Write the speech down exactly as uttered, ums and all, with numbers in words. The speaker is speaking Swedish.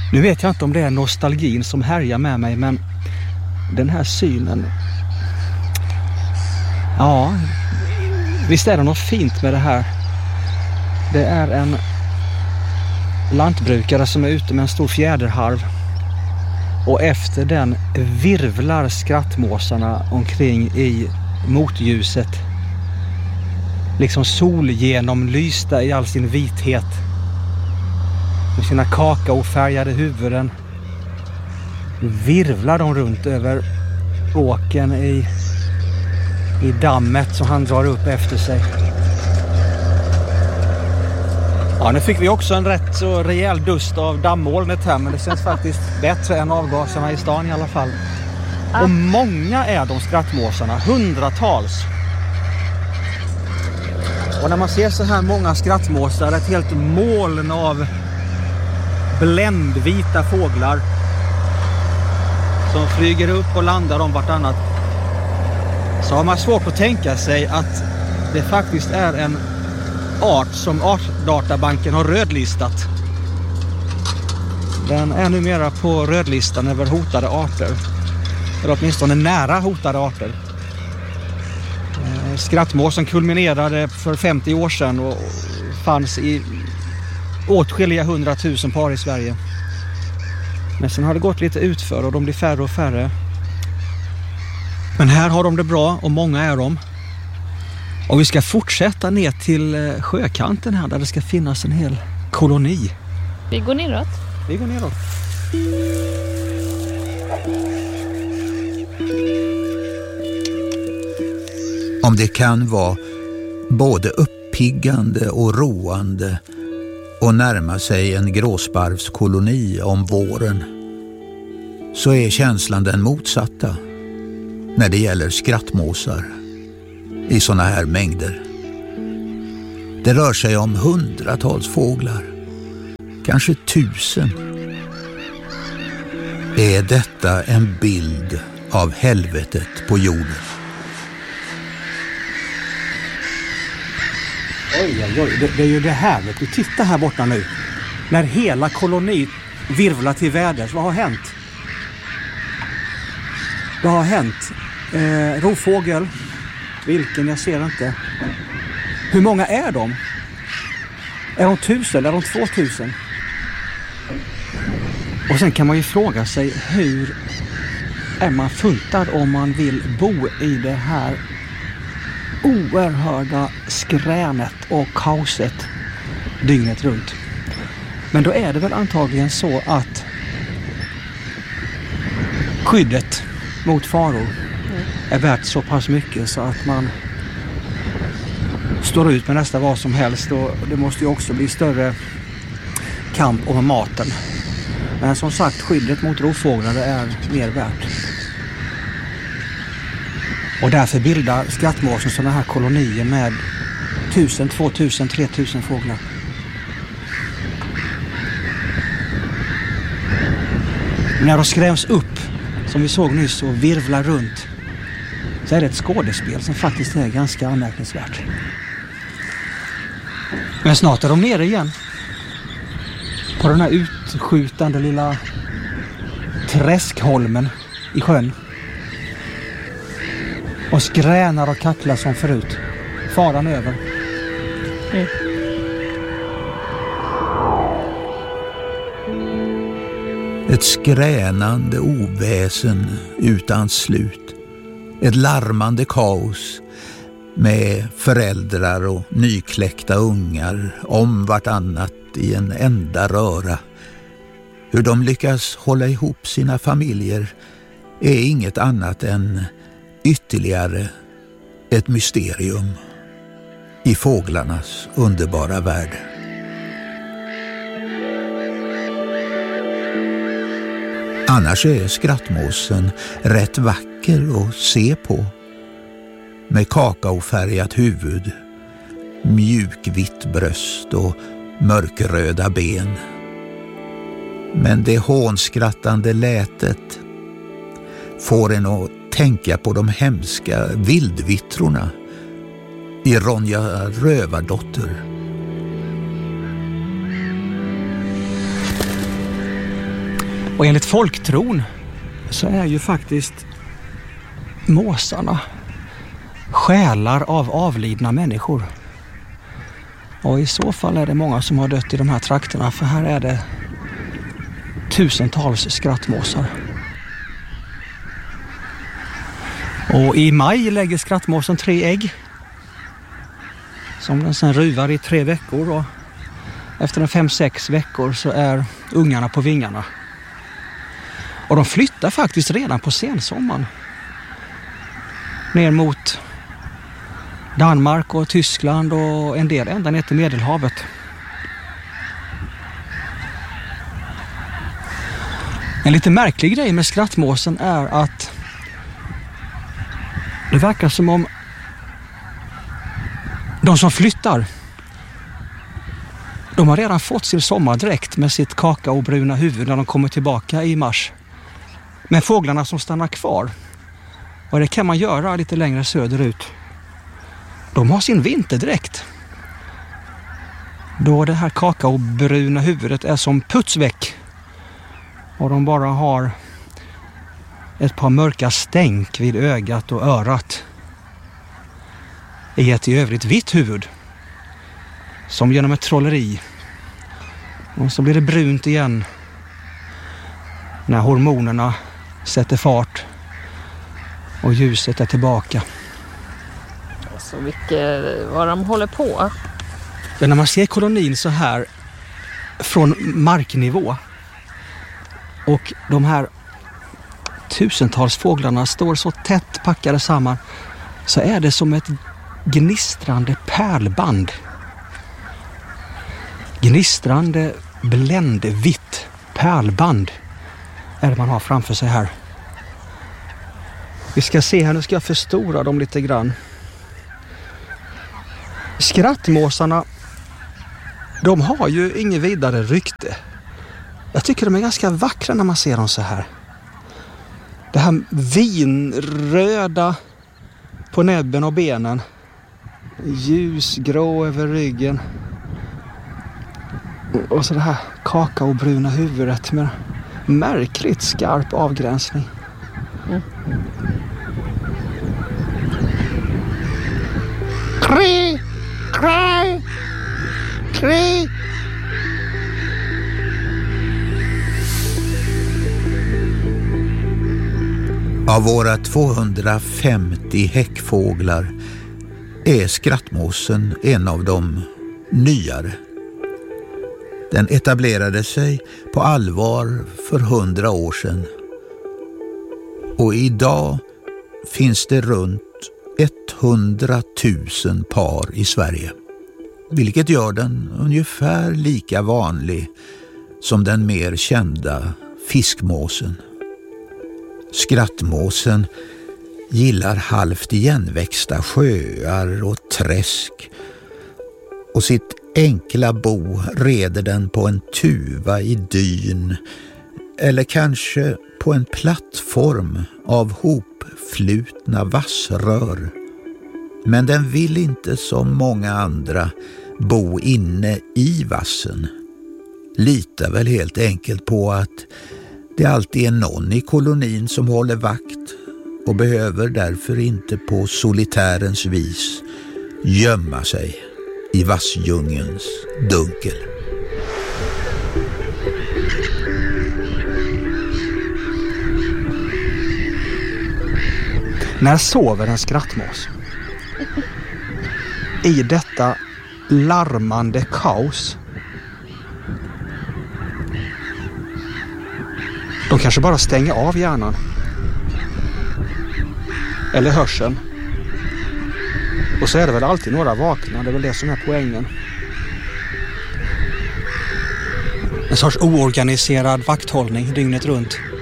Nu vet jag inte om det är nostalgin som härjar med mig, men den här synen... Ja, visst är det något fint med det här. Det är en lantbrukare som är ute med en stor fjäderharv. Och efter den virvlar skrattmåsarna omkring i motljuset. Liksom solgenomlysta i all sin vithet. Med sina kakaofärgade huvuden virvlar de runt över åken i, i dammet som han drar upp efter sig. Ja, nu fick vi också en rätt så rejäl dust av dammolnet här, men det känns faktiskt bättre än avgaserna i stan i alla fall. Och många är de skrattmåsarna, hundratals. Och när man ser så här många skrattmåsar, ett helt moln av bländvita fåglar som flyger upp och landar om vartannat, så har man svårt att tänka sig att det faktiskt är en art som Artdatabanken har rödlistat. Den är numera på rödlistan över hotade arter. Eller åtminstone nära hotade arter. Skrattmåsen kulminerade för femtio år sedan och fanns i åtskilliga hundratusen par i Sverige. Men sen har det gått lite utför och de blir färre och färre. Men här har de det bra och många är de. Och vi ska fortsätta ner till sjökanten här där det ska finnas en hel koloni. Vi går neråt. Vi går neråt. Om det kan vara både uppiggande och roande och närma sig en gråsparvskoloni om våren, så är känslan den motsatta när det gäller skrattmåsar i såna här mängder. Det rör sig om hundratals fåglar, kanske tusen. Är detta en bild av helvetet på jorden? Oj, oj, oj. Det, det är ju det här. Du titta här borta nu. När hela koloni virvlar till väders. Vad har hänt? Vad har hänt? Eh, rovfågel. Vilken? Jag ser inte. Hur många är de? Är de tusen? Är de två tusen? Och sen kan man ju fråga sig, hur är man funtad om man vill bo i det här oerhörda skränet och kaoset dygnet runt? Men då är det väl antagligen så att skyddet mot faror är värt så pass mycket så att man står ut med nästan vad som helst, och det måste ju också bli större kamp om maten. Men som sagt, skyddet mot rovfåglar är mer värt. Och därför bildar skrattmåsen sådana här kolonier med tusen, två tusen, tre tusen fåglar. När de skräms upp, som vi såg nyss, och virvlar runt, så är det ett skådespel som faktiskt är ganska anmärkningsvärt. Men snart är de nere igen. På den här utskjutande lilla träskholmen i sjön. Och skränar och kacklar som förut. Faran över. Mm. Ett skränande oväsen utan slut. Ett larmande kaos med föräldrar och nykläckta ungar om vartannat i en enda röra. Hur de lyckas hålla ihop sina familjer är inget annat än ytterligare ett mysterium i fåglarnas underbara värld. Annars är skrattmåsen rätt vacker att se på. Med kakaofärgat huvud, mjukvitt bröst och mörkröda ben. Men det hånskrattande lätet får en att tänka på de hemska vildvittrorna i Ronja Rövardotter. Och enligt folktron så är ju faktiskt måsarna själar av avlidna människor. Och i så fall är det många som har dött i de här trakterna, för här är det tusentals skrattmåsar. Och i maj lägger skrattmåsen tre ägg som den sen ruvar i tre veckor, och efter en fem sex veckor så är ungarna på vingarna. Och de flyttar faktiskt redan på sensommaren ner mot Danmark och Tyskland och en del ända ner till Medelhavet. En lite märklig grej med skrattmåsen är att det verkar som om de som flyttar, de har redan fått sin sommardräkt med sitt kakaobruna huvud när de kommer tillbaka i mars. Men fåglarna som stannar kvar, och det kan man göra lite längre söderut, de har sin vinterdräkt. Då det här kakaobruna huvudet är som putsväck och de bara har ett par mörka stänk vid ögat och örat i ett i övrigt vitt huvud som genom ett trolleri. Och så blir det brunt igen när hormonerna sätter fart och ljuset är tillbaka. Så mycket vad de håller på. Men när man ser kolonin så här från marknivå och de här tusentals fåglarna står så tätt packade samman, så är det som ett gnistrande pärlband. Gnistrande bländvitt pärlband är det man har framför sig här. Vi ska se här, nu ska jag förstora dem lite grann. Skrattmåsarna, de har ju ingen vidare rykte. Jag tycker de är ganska vackra när man ser dem så här. Det här vinröda på näbben och benen. Ljusgrå över ryggen. Och så det här kakaobruna huvudet med märkligt skarp avgränsning. Mm. Kri, kri, kri. Av våra tvåhundrafemtio häckfåglar är skrattmåsen en av de nyare. Den etablerade sig på allvar för hundra år sedan. Och idag finns det runt hundratusen par i Sverige. Vilket gör den ungefär lika vanlig som den mer kända fiskmåsen. Skrattmåsen gillar halvt igenväxta sjöar och träsk, och sitt enkla bo reder den på en tuva i dyn eller kanske på en plattform av hopflutna vassrör. Men den vill inte som många andra bo inne i vassen. Litar väl helt enkelt på att det alltid är någon i kolonin som håller vakt och behöver därför inte på solitärens vis gömma sig i vassdjungelns dunkel. När sover en skrattmås? I detta larmande kaos. De kanske bara stänger av hjärnan. Eller hörseln. Och så är det väl alltid några vakna. Det är väl det som är poängen. En sorts oorganiserad vakthållning dygnet runt.